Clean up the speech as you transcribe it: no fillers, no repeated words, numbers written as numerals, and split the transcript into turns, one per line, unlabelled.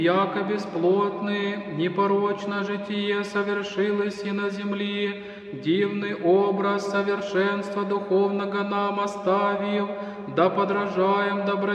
Яко бесплотный, непорочно житие совершилось и на земли, дивный образ совершенства духовного нам оставив, да подражаем добродетели